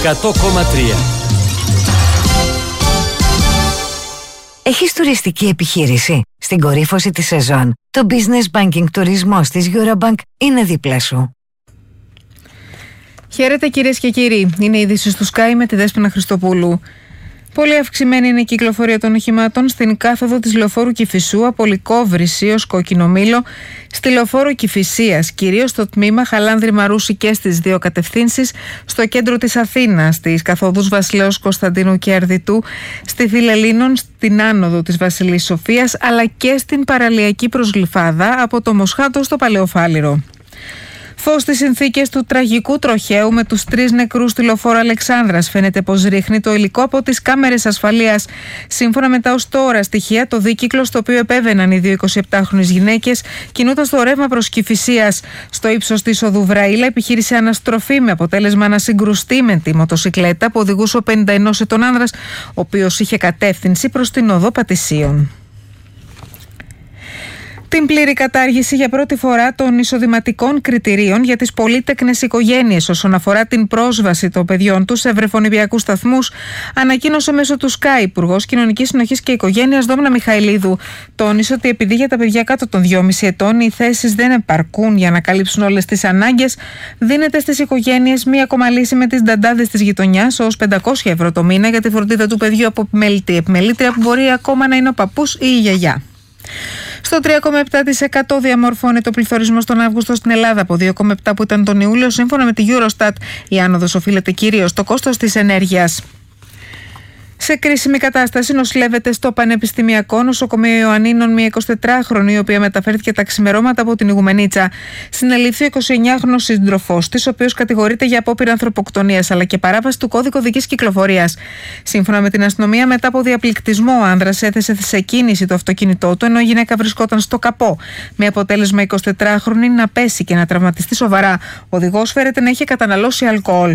100,3. Έχεις τουριστική επιχείρηση? Στην κορύφωση της σεζόν, το Business Banking τουρισμός της Eurobank είναι δίπλα σου. Χαίρετε κυρίες και κύριοι, είναι η είδηση του Sky με τη Δέσποινα Χριστοπούλου. Πολύ αυξημένη είναι η κυκλοφορία των οχημάτων στην κάθοδο της λεωφόρου Κηφισού από Λυκόβρηση ως Κοκκινομήλο, στη λεωφόρο Κηφισίας, κυρίως στο τμήμα Χαλάνδρη Μαρούση και στις δύο κατευθύνσεις, στο κέντρο της Αθήνας, στις καθόδους Βασιλέως Κωνσταντίνου και Αρδιτού, στη Φιλελλήνων, στην άνοδο της Βασιλής Σοφίας, αλλά και στην παραλιακή προσγλυφάδα από το Μοσχάτο στο Παλαιοφάλιρο. Φως στις συνθήκες του τραγικού τροχαίου με τους 3 νεκρούς στη λεωφόρο Αλεξάνδρας. Φαίνεται πως ρίχνει το υλικό από τις κάμερες ασφαλείας. Σύμφωνα με τα ως τώρα στοιχεία, το δίκυκλο στο οποίο επέβαιναν οι δύο 27χρονες γυναίκες κινούταν στο ρεύμα προς Κηφισίας. Στο ύψος της οδού Βραήλα επιχείρησε αναστροφή με αποτέλεσμα να συγκρουστεί με τη μοτοσικλέτα που οδηγούσε ο 51 ετών άνδρας, ο οποίος είχε κατεύθυνση προς την οδό Πατησίων. Την πλήρη κατάργηση για πρώτη φορά των εισοδηματικών κριτηρίων για τις πολύτεκνες οικογένειες όσον αφορά την πρόσβαση των παιδιών τους σε βρεφονιπιακούς σταθμούς ανακοίνωσε μέσω του Sky Υπουργός Κοινωνικής Συνοχής και Οικογένειας Δόμνα Μιχαηλίδου. Τόνισε ότι επειδή για τα παιδιά κάτω των 2,5 ετών οι θέσεις δεν επαρκούν για να καλύψουν όλες τις ανάγκες, δίνεται στις οικογένειες μία ακόμα λύση με τις νταντάδες της γειτονιάς ως 500 ευρώ το μήνα για τη φροντίδα του παιδιού από επιμελήτρια που μπορεί ακόμα να είναι ο παππούς ή η γιαγιά. Στο 3,7% διαμορφώνεται ο πληθωρισμός τον Αύγουστο στην Ελλάδα από 2,7% που ήταν τον Ιούλιο. Σύμφωνα με τη Eurostat, η άνοδος οφείλεται κυρίως στο κόστος της ενέργειας. Σε κρίσιμη κατάσταση νοσηλεύεται στο Πανεπιστημιακό Νοσοκομείο Ιωαννίνων μια 24χρονη, η οποία μεταφέρθηκε τα ξημερώματα από την Ιγουμενίτσα. Συνελήφθη ο 29χρονος σύντροφός της, ο οποίος κατηγορείται για απόπειρα ανθρωποκτονίας αλλά και παράβαση του κώδικου οδικής κυκλοφορίας. Σύμφωνα με την αστυνομία, μετά από διαπληκτισμό, ο άνδρας έθεσε σε κίνηση το αυτοκίνητό του, ενώ η γυναίκα βρισκόταν στο καπό. Με αποτέλεσμα 24χρονη να πέσει και να τραυματιστεί σοβαρά. Ο οδηγός φέρεται να είχε καταναλώσει αλκοόλ.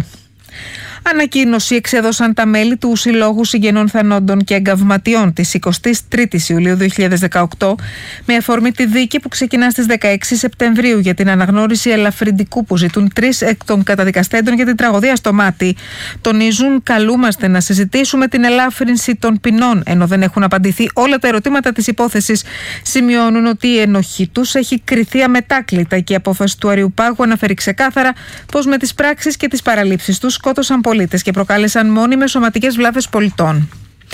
Ανακοίνωση εξέδωσαν τα μέλη του Συλλόγου Συγγενών Θανόντων και Εγκαυματιών της 23ης Ιουλίου 2018 με αφορμή τη δίκη που ξεκινά στις 16 Σεπτεμβρίου για την αναγνώριση ελαφρυντικού που ζητούν 3 εκ των καταδικαστέντων για την τραγωδία στο Μάτι. Τονίζουν, καλούμαστε να συζητήσουμε την ελάφρυνση των ποινών, ενώ δεν έχουν απαντηθεί όλα τα ερωτήματα της υπόθεσης. Σημειώνουν ότι η ενοχή τους έχει κριθεί αμετάκλητα και η απόφαση του Αριουπάγου αναφέρει ξεκάθαρα πως με τις πράξεις και τις παραλήψεις τους σκότωσαν πολίτες και προκάλεσαν μόνιμες σωματικές βλάβες πολιτών.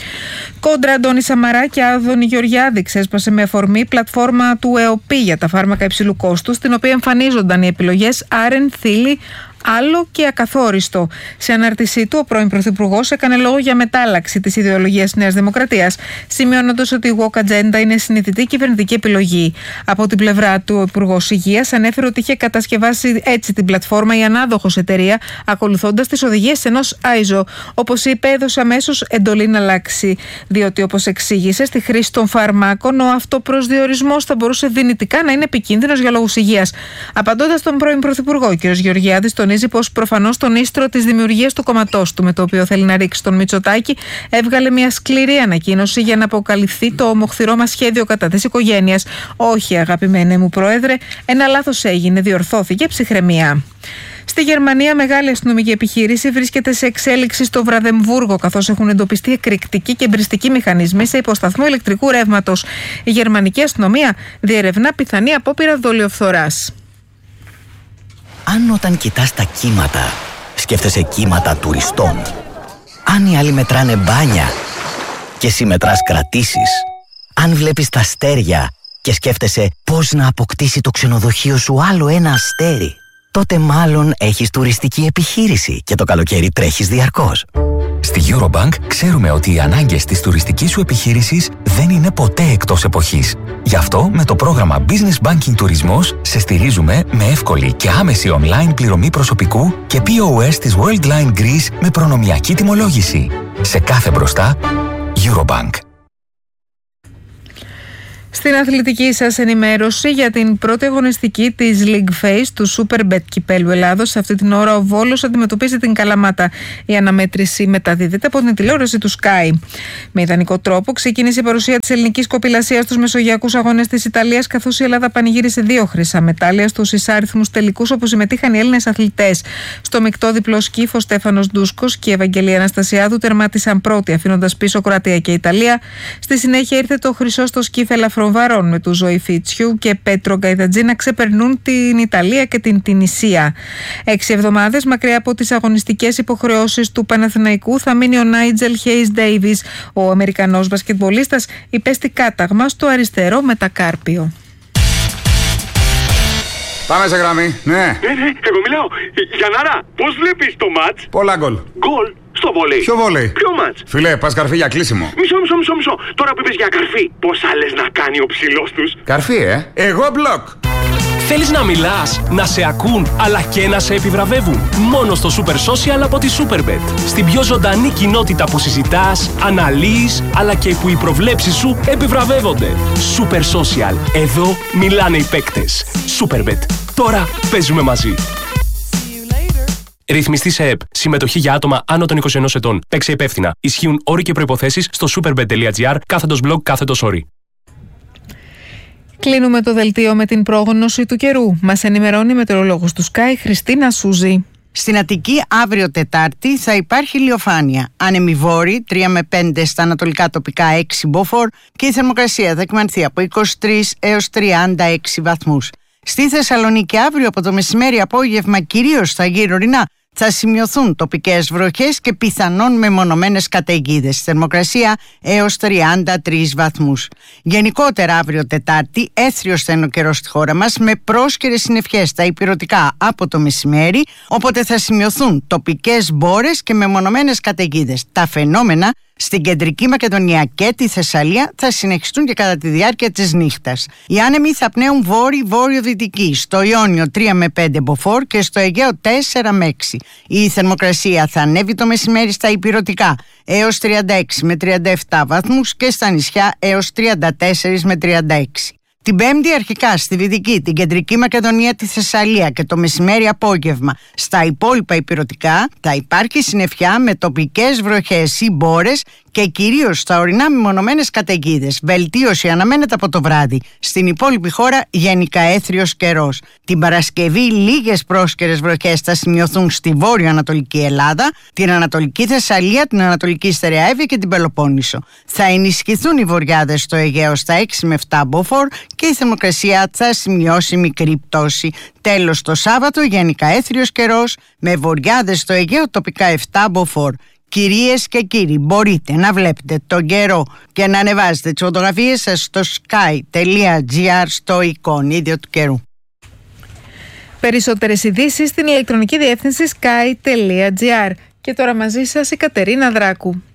Κόντρα Αντώνη Σαμαρά και Άδωνη Γεωργιάδη ξέσπασε με αφορμή πλατφόρμα του ΕΟΠΗ για τα φάρμακα υψηλού κόστους, στην οποία εμφανίζονταν οι επιλογές άρεν, θήλη, άλλο και ακαθόριστο. Σε ανάρτησή του, ο πρώην Πρωθυπουργός έκανε λόγο για μετάλλαξη της ιδεολογίας Νέας Δημοκρατίας, σημειώνοντας ότι η woke agenda είναι συνειδητή κυβερνητική επιλογή. Από την πλευρά του, ο Υπουργός Υγείας ανέφερε ότι είχε κατασκευάσει έτσι την πλατφόρμα η ανάδοχος εταιρεία, ακολουθώντας τις οδηγίες ενός ISO. Όπως είπε, έδωσε αμέσως εντολή να αλλάξει, διότι όπως εξήγησε, στη χρήση των φαρμάκων ο αυτοπροσδιορισμός θα μπορούσε δυνητικά να είναι επικίνδυνος για λόγους υγείας. Απαντώντας τον πρώην Πρωθυπουργό, ο κ. Γεωργιάδης τονίζει πως προφανώς τον ίστρο της δημιουργίας του κομματός του, με το οποίο θέλει να ρίξει τον Μητσοτάκη, έβγαλε μια σκληρή ανακοίνωση για να αποκαλυφθεί το ομοχθηρό μας σχέδιο κατά της οικογένειας. Όχι, αγαπημένε μου Πρόεδρε, ένα λάθος έγινε, διορθώθηκε, ψυχραιμία. Στη Γερμανία, μεγάλη αστυνομική επιχείρηση βρίσκεται σε εξέλιξη στο Βραδεμβούργο, καθώς έχουν εντοπιστεί εκρηκτικοί και εμπριστικοί μηχανισμοί σε υποσταθμό ηλεκτρικού ρεύματος. Η γερμανική αστυνομία διερευνά πιθανή απόπειρα δολιοφθοράς. Αν όταν κοιτάς τα κύματα, σκέφτεσαι κύματα τουριστών. Αν οι άλλοι μετράνε μπάνια και εσύ μετράς κρατήσεις. Αν βλέπεις τα αστέρια και σκέφτεσαι πώς να αποκτήσει το ξενοδοχείο σου άλλο ένα αστέρι, τότε μάλλον έχεις τουριστική επιχείρηση και το καλοκαίρι τρέχεις διαρκώς. Στη Eurobank ξέρουμε ότι οι ανάγκες της τουριστικής σου επιχείρησης δεν είναι ποτέ εκτός εποχής. Γι' αυτό με το πρόγραμμα Business Banking Τουρισμός σε στηρίζουμε με εύκολη και άμεση online πληρωμή προσωπικού και POS της Worldline Greece με προνομιακή τιμολόγηση. Σε κάθε μπροστά, Eurobank. Στην αθλητική σας ενημέρωση για την πρώτη αγωνιστική της League Phase του Superbet Κυπέλλου Ελλάδος, αυτή την ώρα ο Βόλος αντιμετωπίζει την Καλαμάτα. Η αναμέτρηση μεταδίδεται από την τηλεόραση του Sky. Με ιδανικό τρόπο ξεκίνησε η παρουσία της ελληνικής κοπηλασίας στους μεσογειακούς αγώνες της Ιταλίας, καθώς η Ελλάδα πανηγύρισε 2 χρυσά μετάλλια στους εισάριθμους τελικούς όπου συμμετείχαν οι Έλληνες αθλητές. Στο μεικτό διπλό σκύφο, Στέφανος Ντούσκος και η Ευαγγελία Αναστασιάδου τερμάτισαν πρώτοι, αφήνοντας πίσω Κροατία και Ιταλία. Στη συνέχεια ήρθε το χρυσό στο σκύφ ελαφροβαρών, με του Ζωή Φίτσιου και Πέτρο Γκαϊτατζή να ξεπερνούν την Ιταλία και την Τινησία. 6 εβδομάδες μακριά από τις αγωνιστικές υποχρεώσεις του Παναθηναϊκού θα μείνει ο Νάιτζελ Χέις Ντέιβις. Ο Αμερικανός μπασκετμπολίστας υπέστη κάταγμα στο αριστερό μετακάρπιο. Πάμε σε γραμμή, ναι. Εγώ μιλάω. Γιαννάρα, πώς βλέπεις το μάτς? Πολλά γκολ. Γκολ στο βόλεϊ. Ποιο βόλεϊ? Ποιο μάτς? Φιλέ, πας καρφί για κλείσιμο. Μισό. Τώρα που είπες για καρφί, πόσα λες να κάνει ο ψηλός τους? Καρφί, Εγώ μπλοκ. Θέλεις να μιλάς, να σε ακούν, αλλά και να σε επιβραβεύουν? Μόνο στο Super Social από τη Superbet. Στην πιο ζωντανή κοινότητα που συζητάς, αναλύεις, αλλά και που οι προβλέψεις σου επιβραβεύονται. Super Social. Εδώ μιλάνε οι παίκτες. Superbet. Τώρα παίζουμε μαζί. Ρυθμιστή σε ΕΠ. Συμμετοχή για άτομα άνω των 21 ετών. Παίξε υπεύθυνα. Ισχύουν όροι και προϋποθέσεις στο superbet.gr/blog/όροι. Κλείνουμε το δελτίο με την πρόγνωση του καιρού. Μας ενημερώνει η μετεωρολόγος του Sky, Χριστίνα Σούζη. Στην Αττική αύριο Τετάρτη θα υπάρχει ηλιοφάνεια. Άνεμοι βόρειοι 3 με 5 στα ανατολικά τοπικά 6 μποφόρ και η θερμοκρασία θα κυμανθεί από 23 έως 36 βαθμούς. Στη Θεσσαλονίκη αύριο από το μεσημέρι απόγευμα, κυρίως στα γύρω-ορεινά, θα σημειωθούν τοπικές βροχές και πιθανόν μεμονωμένες καταιγίδες. Θερμοκρασία έως 33 βαθμούς. Γενικότερα αύριο Τετάρτη έθριος θα είναι ο καιρός στη χώρα μας, με πρόσκαιρες συννεφιές στα ηπειρωτικά από το μεσημέρι, οπότε θα σημειωθούν τοπικές μπόρες και μεμονωμένες καταιγίδες. Τα φαινόμενα στην Κεντρική Μακεδονία και τη Θεσσαλία θα συνεχιστούν και κατά τη διάρκεια της νύχτας. Οι άνεμοι θα πνέουν βόρειο-δυτική, στο Ιόνιο 3 με 5 μποφόρ και στο Αιγαίο 4 με 6. Η θερμοκρασία θα ανέβει το μεσημέρι στα ηπειρωτικά έως 36 με 37 βαθμούς και στα νησιά έως 34 με 36. Την Πέμπτη αρχικά στη Δυτική, την Κεντρική Μακεδονία, τη Θεσσαλία και το μεσημέρι απόγευμα στα υπόλοιπα ηπειρωτικά θα υπάρχει συννεφιά με τοπικές βροχές ή μπόρες και κυρίως στα ορεινά μεμονωμένες καταιγίδες. Βελτίωση αναμένεται από το βράδυ. Στην υπόλοιπη χώρα γενικά έθριος καιρός. Την Παρασκευή λίγες πρόσκαιρες βροχές θα σημειωθούν στη βόρειο-ανατολική Ελλάδα, την Ανατολική Θεσσαλία, την Ανατολική Στερεαεύη και την Πελοπόννησο. Θα ενισχυθούν οι βοριάδες στο Αιγαίο στα 6 με 7 μποφόρ και η θερμοκρασία θα σημειώσει μικρή πτώση. Τέλος, το Σάββατο γενικά έθριος καιρός με βοριάδες στο Αιγαίο τοπικά 7 μποφόρ. Κυρίες και κύριοι, μπορείτε να βλέπετε τον καιρό και να ανεβάζετε τις φωτογραφίες σας στο sky.gr στο εικονίδιο του καιρού. Περισσότερες ειδήσεις στην ηλεκτρονική διεύθυνση sky.gr. Και τώρα μαζί σας η Κατερίνα Δράκου.